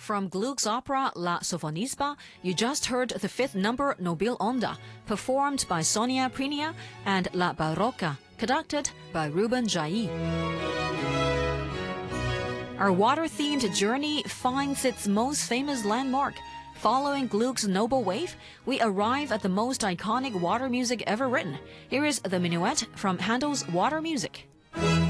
From Gluck's opera La Sofonisba, you just heard the fifth number Nobile Onda, performed by Sonia Prinia, and La Barocca, conducted by Ruben Jailly. Our water-themed journey finds its most famous landmark. Following Gluck's Noble Wave, we arrive at the most iconic water music ever written. Here is the Minuet from Handel's Water Music.